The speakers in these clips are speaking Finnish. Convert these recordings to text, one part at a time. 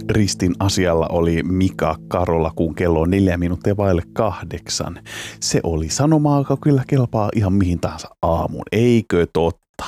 ristin asialla oli Mika Karola, kun kello on 7:04. Se oli sanomaa, joka kyllä kelpaa ihan mihin tahansa aamuun. Eikö totta?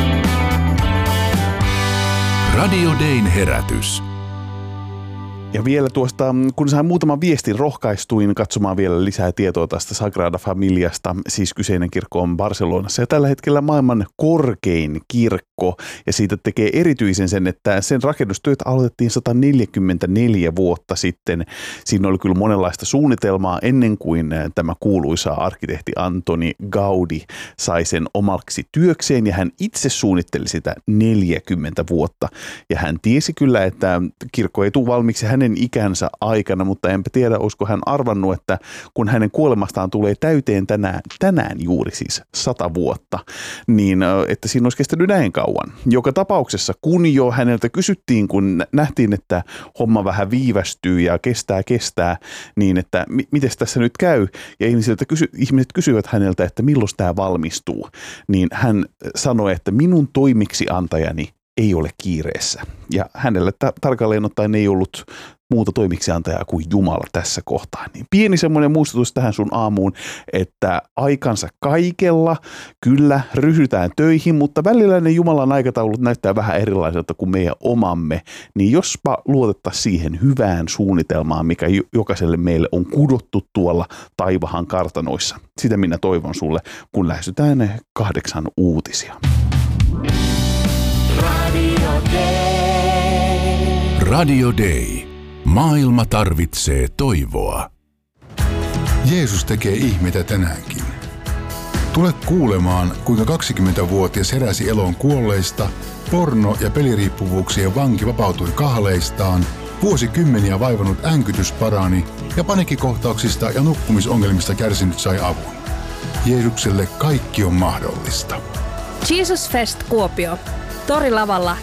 Radio Dayn herätys. Ja vielä tuosta, kun sain muutaman viestin, rohkaistuin katsomaan vielä lisää tietoa tästä Sagrada Familiasta. Siis kyseinen kirkko on Barcelonassa ja tällä hetkellä maailman korkein kirkko. Ja siitä tekee erityisen sen, että sen rakennustyöt aloitettiin 144 vuotta sitten. Siinä oli kyllä monenlaista suunnitelmaa ennen kuin tämä kuuluisa arkkitehti Antoni Gaudi sai sen omaksi työkseen. Ja hän itse suunnitteli sitä 40 vuotta. Ja hän tiesi kyllä, että kirkko ei tule valmiiksi hänen ikänsä aikana, mutta enpä tiedä, olisiko hän arvannut, että kun hänen kuolemastaan tulee täyteen tänään juuri siis 100 vuotta, niin että siinä olisi kestänyt näin kauan. Joka tapauksessa, kun jo häneltä kysyttiin, kun nähtiin, että homma vähän viivästyy ja kestää, niin että miten tässä nyt käy, ja ihmiset kysyvät häneltä, että milloin tämä valmistuu, niin hän sanoi, että minun toimiksiantajani ei ole kiireessä. Ja hänellä tarkalleen ottaen ei ollut muuta toimiksiantajaa kuin Jumala tässä kohtaa. Niin pieni semmoinen muistutus tähän sun aamuun, että aikansa kaikella kyllä ryhdytään töihin, mutta välillä ne Jumalan aikataulut näyttää vähän erilaiselta kuin meidän omamme. Niin jospa luotettaisiin siihen hyvään suunnitelmaan, mikä jokaiselle meille on kudottu tuolla taivahan kartanoissa. Sitä minä toivon sulle, kun lähestytään 8 uutisia. Radio Day. Maailma tarvitsee toivoa. Jeesus tekee ihmeitä tänäänkin. Tule kuulemaan, kuinka 20-vuotias heräsi eloon kuolleista, porno- ja peliriippuvuuksien vanki vapautui kahleistaan, vuosikymmeniä vaivannut änkytys parani ja paniikkikohtauksista ja nukkumisongelmista kärsinyt sai avun. Jeesukselle kaikki on mahdollista. Jesus Fest Kuopio. Torilavalla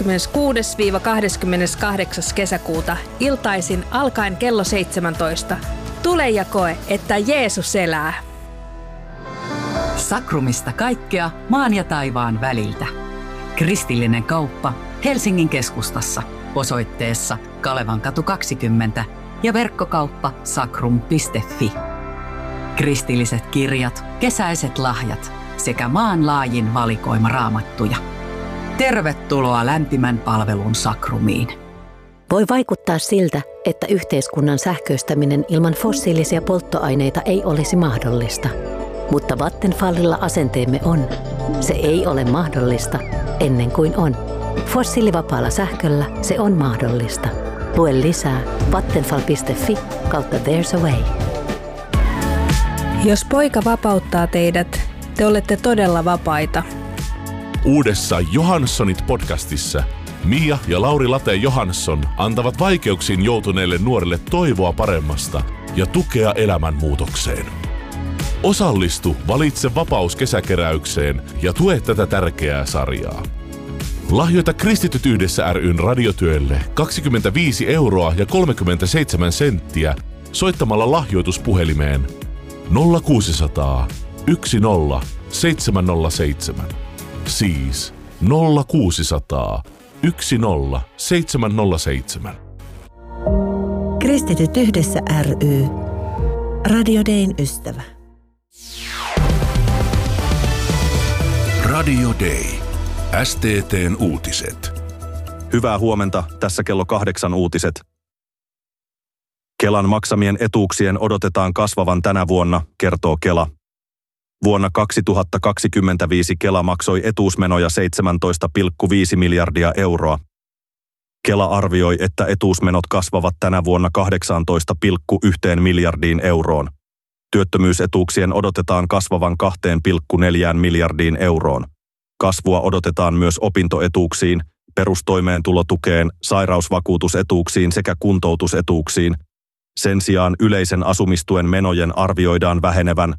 26-28. kesäkuuta iltaisin alkaen kello 17. Tule ja koe, että Jeesus elää. Sakrumista kaikkea maan ja taivaan väliltä. Kristillinen kauppa Helsingin keskustassa osoitteessa Kalevankatu 20 ja verkkokauppa sakrum.fi. Kristilliset kirjat, kesäiset lahjat sekä maanlaajin valikoima raamattuja. Tervetuloa lämpimän palvelun Sakrumiin. Voi vaikuttaa siltä, että yhteiskunnan sähköistäminen ilman fossiilisia polttoaineita ei olisi mahdollista. Mutta Vattenfallilla asenteemme on. Se ei ole mahdollista ennen kuin on. Fossiilivapaalla sähköllä se on mahdollista. Lue lisää vattenfall.fi/There's a way. Jos poika vapauttaa teidät, te olette todella vapaita. Uudessa Johanssonit-podcastissa Mia ja Lauri Late Johansson antavat vaikeuksiin joutuneille nuorille toivoa paremmasta ja tukea elämänmuutokseen. Osallistu Valitse vapaus -kesäkeräykseen ja tue tätä tärkeää sarjaa. Lahjoita Kristityt yhdessä ry:n radiotyölle 25 € ja 37 senttiä soittamalla lahjoituspuhelimeen 0600 10 707. Siis 0600 10 707. Kristityt yhdessä ry. Radio Dayn ystävä. Radio Day. STT:n uutiset. Hyvää huomenta, tässä kello 8 uutiset. Kelan maksamien etuuksien odotetaan kasvavan tänä vuonna, kertoo Kela. Vuonna 2025 Kela maksoi etuusmenoja 17,5 miljardia euroa. Kela arvioi, että etuusmenot kasvavat tänä vuonna 18,1 miljardiin euroon. Työttömyysetuuksien odotetaan kasvavan 2,4 miljardiin euroon. Kasvua odotetaan myös opintoetuuksiin, perustoimeentulotukeen, sairausvakuutusetuuksiin sekä kuntoutusetuuksiin. Sen sijaan yleisen asumistuen menojen arvioidaan vähenevän.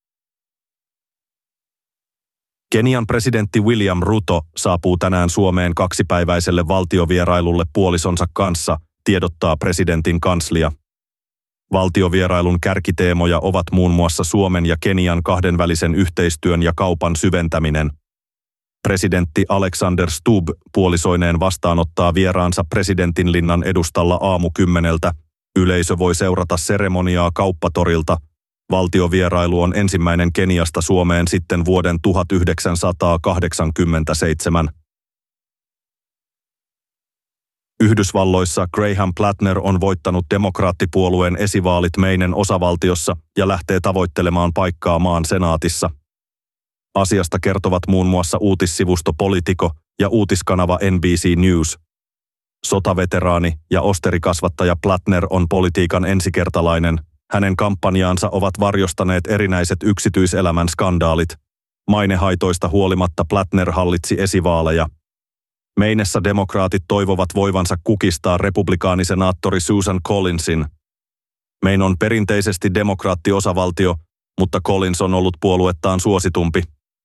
Kenian presidentti William Ruto saapuu tänään Suomeen 2-päiväiselle valtiovierailulle puolisonsa kanssa, tiedottaa presidentin kanslia. Valtiovierailun kärkiteemoja ovat muun muassa Suomen ja Kenian kahdenvälisen yhteistyön ja kaupan syventäminen. Presidentti Alexander Stubb puolisoineen vastaanottaa vieraansa presidentinlinnan edustalla aamu 10. Yleisö voi seurata seremoniaa Kauppatorilta. Valtiovierailu on ensimmäinen Keniasta Suomeen sitten vuoden 1987. Yhdysvalloissa Graham Plattner on voittanut demokraattipuolueen esivaalit Mainen osavaltiossa ja lähtee tavoittelemaan paikkaa maan senaatissa. Asiasta kertovat muun muassa uutissivusto Politico ja uutiskanava NBC News. Sotaveteraani ja osterikasvattaja Plattner on politiikan ensikertalainen. Hänen kampanjaansa ovat varjostaneet erinäiset yksityiselämän skandaalit. Mainehaitoista huolimatta Plattner hallitsi esivaaleja. Mainessa demokraatit toivovat voivansa kukistaa republikaanisenaattori Susan Collinsin. Maine on perinteisesti demokraattiosavaltio, mutta Collins on ollut puoluettaan suositumpi.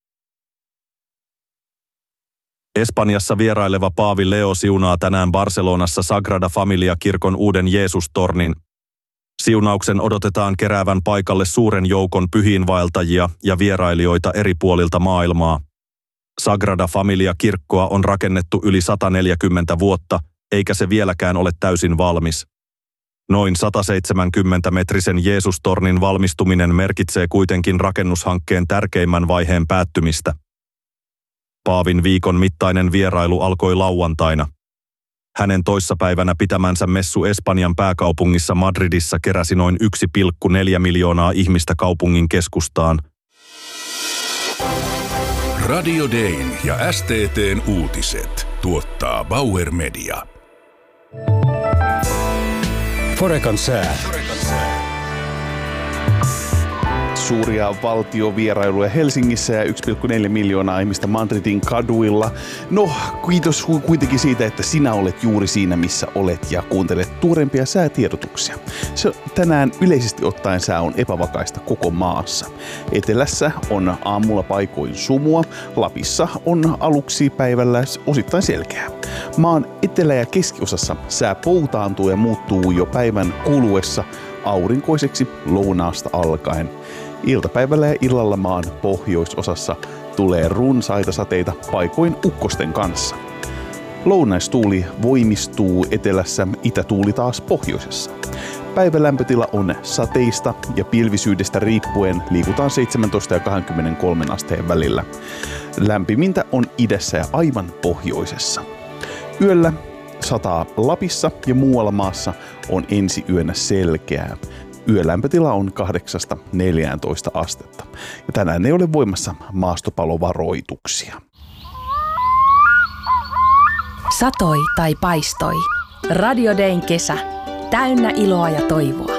Espanjassa vieraileva paavi Leo siunaa tänään Barcelonassa Sagrada Familia-kirkon uuden Jeesustornin. Siunauksen odotetaan keräävän paikalle suuren joukon pyhiinvaeltajia ja vierailijoita eri puolilta maailmaa. Sagrada Familia-kirkkoa on rakennettu yli 140 vuotta, eikä se vieläkään ole täysin valmis. Noin 170-metrisen Jeesustornin valmistuminen merkitsee kuitenkin rakennushankkeen tärkeimmän vaiheen päättymistä. Paavin viikon mittainen vierailu alkoi lauantaina. Hänen toissapäivänä pitämänsä messu Espanjan pääkaupungissa Madridissa keräsi noin 1,4 miljoonaa ihmistä kaupungin keskustaan. Radio Dayn ja STT:n uutiset tuottaa Bauer Media. Forecan sää. Suuria valtiovierailuja Helsingissä ja 1,4 miljoonaa ihmistä Madridin kaduilla. No, kiitos kuitenkin siitä, että sinä olet juuri siinä, missä olet ja kuuntelet tuorempia säätiedotuksia. Tänään yleisesti ottaen sää on epävakaista koko maassa. Etelässä on aamulla paikoin sumua, Lapissa on aluksi päivällä osittain selkeää. Maan etelä- ja keskiosassa sää poutaantuu ja muuttuu jo päivän kuluessa aurinkoiseksi lounaasta alkaen. Iltapäivällä ja illalla maan pohjoisosassa tulee runsaita sateita paikoin ukkosten kanssa. Lounaistuuli voimistuu etelässä, itätuuli taas pohjoisessa. Päivälämpötila on sateista ja pilvisyydestä riippuen liikutaan 17 ja 23 asteen välillä. Lämpimintä on idässä ja aivan pohjoisessa. Yöllä sataa Lapissa ja muualla maassa on ensi yönä selkeää. Yölämpötila on 8-14 astetta. Ja tänään ei ole voimassa maastopalovaroituksia. Satoi tai paistoi. Radio Dayn kesä. Täynnä iloa ja toivoa.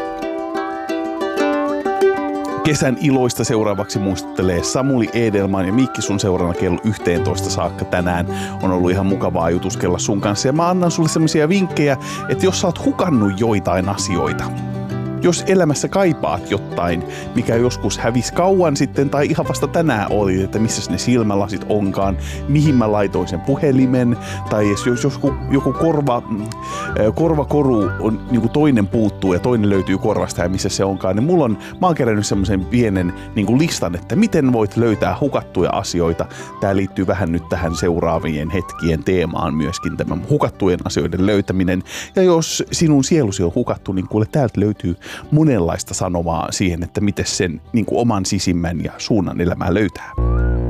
Kesän iloista seuraavaksi muistuttelee Samuli Edelman ja Mikki sun seurana kello 11 saakka tänään. On ollut ihan mukavaa jutuskella sun kanssa ja mä annan sulle semmoisia vinkkejä, että jos sä oot hukannut joitain asioita, jos elämässä kaipaat jotain, mikä joskus hävisi kauan sitten tai ihan vasta tänään oli, että missä ne silmälasit onkaan, mihin mä laitoin sen puhelimen, tai jos joku korvakoru on, niin toinen puuttuu ja toinen löytyy korvasta ja missä se onkaan, niin mä oon kerännyt semmoisen pienen listan, että miten voit löytää hukattuja asioita. Tää liittyy vähän nyt tähän seuraavien hetkien teemaan myöskin, tämä hukattujen asioiden löytäminen. Ja jos sinun sielusi on hukattu, niin kuule täältä löytyy monenlaista sanomaa siihen, että miten sen oman sisimmän ja suunnan elämää löytää.